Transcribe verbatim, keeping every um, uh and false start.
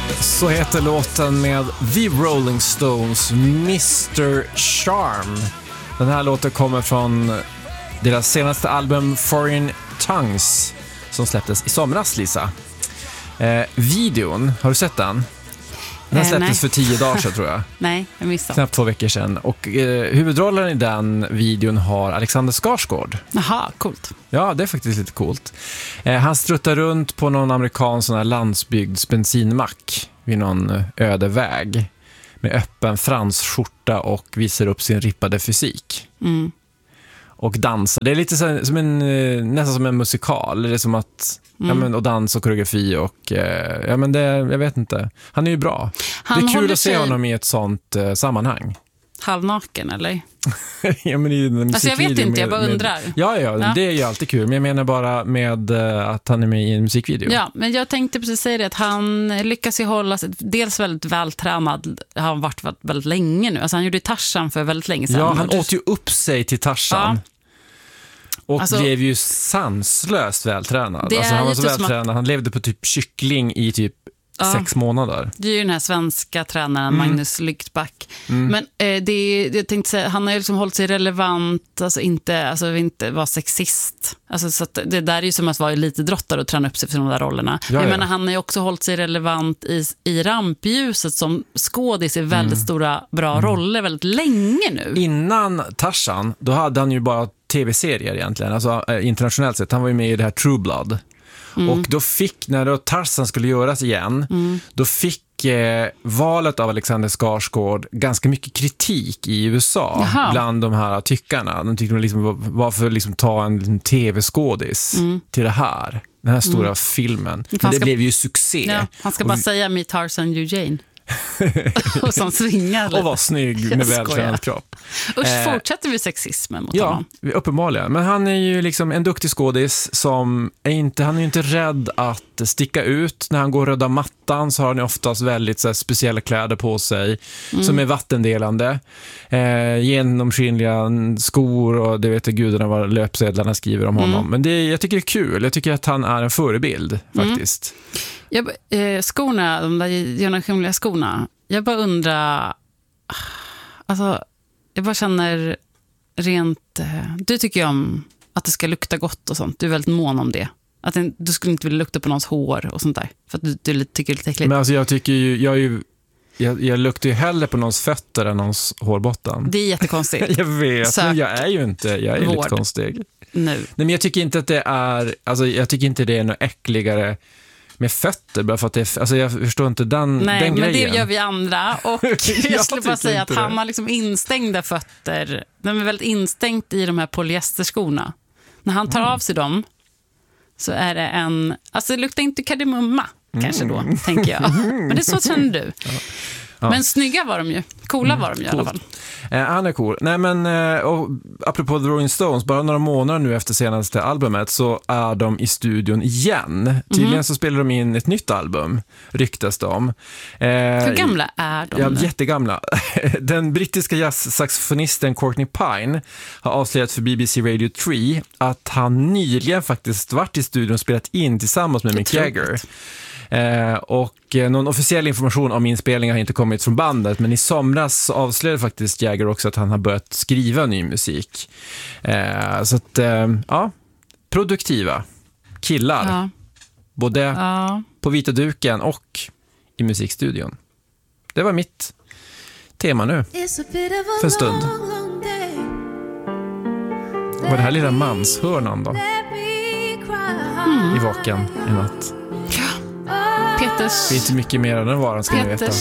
Så heter låten med The Rolling Stones, mister Charm. Den här låten kommer från deras senaste album Foreign Tongues som släpptes i somras, Lisa. Eh, videon, har du sett den? Den släpptes eh, för tio dagar sedan, tror jag. Nej, jag missade. Knappt två veckor sedan. Och eh, huvudrollen i den videon har Alexander Skarsgård. Jaha, coolt. Ja, det är faktiskt lite coolt. Eh, han struttar runt på någon amerikansk sån här landsbygds bensinmack vid någon öde väg med öppen fransskjorta och visar upp sin rippade fysik. Mm. Och dansar. Det är lite så, som en, nästan som en musikal. Det är som att, mm. ja, men, och dans och koreografi och, eh, ja men det, jag vet inte. Han är ju bra. Han det är kul att se sig... honom i ett sånt eh, sammanhang. Halvnaken, eller? Ja, men i en alltså jag vet inte, med, jag bara undrar. Med, ja, ja, ja, det är ju alltid kul. Men jag menar bara med uh, att han är med i en musikvideo. Ja, men jag tänkte precis säga det, att han lyckas ju hålla sig, dels väldigt vältränad, har han varit väldigt länge nu. Alltså han gjorde Tarzan för väldigt länge sedan. Ja, han åt ju upp sig till Tarzan. Ja. Och alltså, blev ju sanslöst vältränad. Alltså han var så vältränad, att... han levde på typ kyckling i typ ja. sex månader. Det är ju den här svenska tränaren, mm. Magnus Lyktback. Mm. Men eh, det är, jag tänkte säga, han har ju liksom hållit sig relevant, alltså inte, alltså inte vara sexist. Alltså, så att det där är ju som att vara elitidrottare och träna upp sig för de där rollerna. Ja, jag ja. menar, han har ju också hållit sig relevant i, i rampljuset som skådis i väldigt mm. stora, bra mm. roller väldigt länge nu. Innan Tarzan, då hade han ju bara tv-serier egentligen, alltså eh, internationellt sett. Han var ju med i det här True Blood. Mm. Och då fick, när då Tarzan skulle göras igen, mm. då fick eh, valet av Alexander Skarsgård ganska mycket kritik i U S A. Jaha. Bland de här tyckarna. De tyckte liksom, varför liksom ta en, en tv-skådis mm. till det här, den här stora mm. filmen. Men det ska... blev ju succé. Ja, han ska bara vi... säga Me Tarzan Eugene. Och som svingar lite. Och var snygg med vältränad kropp. Usch, eh, fortsätter vi sexismen mot ja, honom? Ja, uppenbarligen. Men han är ju liksom en duktig skådis som är inte, han är ju inte rädd att sticka ut. När han går röda mattan så har han oftast väldigt så här, speciella kläder på sig mm. som är vattendelande. Eh, genomskinliga skor och det vet jag gudarna vad löpsedlarna skriver om honom. Mm. Men det, jag tycker det är kul. Jag tycker att han är en förebild faktiskt. Mm. Jag, eh, skorna, de där genomskinliga skorna, jag bara undrar, alltså, jag bara känner rent, eh, du tycker ju om att det ska lukta gott och sånt, du är väldigt mån om det. Att det, du skulle inte vilja lukta på någons hår och sånt där, för att du, du tycker det är lite äckligt. Men alltså jag tycker ju, jag är ju Jag, jag luktar ju hellre på någons fötter än någons hårbotten. Det är jättekonstigt. Jag vet, Sök men jag är ju inte, jag är vård. lite konstig. Nu. Nej, men jag tycker inte att det är, alltså jag tycker inte det är något äckligare med fötter, bara för att det är, alltså jag förstår inte den, Nej, den grejen. Nej, men det gör vi andra. Och jag skulle bara säga att han det. har liksom instängda fötter. De är väldigt instängt i de här polyesterskorna. När han tar mm. av sig dem så är det en, alltså det luktar inte kardemumma kanske då, mm. tänker jag. Men det är så känner du. Ja. Ja. Men snygga var de ju. Coola var de ju i alla fall. Eh, han är cool. Nej, men eh, och, apropå The Rolling Stones, bara några månader nu efter senaste albumet så är de i studion igen. Tydligen mm. så spelar de in ett nytt album, ryktas de. Eh, Hur gamla är de? Ja, jättegamla. Den brittiska jazzsaxofonisten Courtney Pine har avslöjat för B B C Radio tre att han nyligen faktiskt varit i studion och spelat in tillsammans med Mick Jagger. Eh, och eh, någon officiell information om inspelningen har inte kommit från bandet, men i somras avslöjade faktiskt Jagger också att han har börjat skriva ny musik. Eh, så att, eh, ja, produktiva killar. Ja. Både ja. på vita duken och i musikstudion. Det var mitt tema nu. För en stund. Var det här lilla manshörnan då? Mm. I vaken i natt. Peters, det är inte mycket mer än den varan, ska Peters ni veta.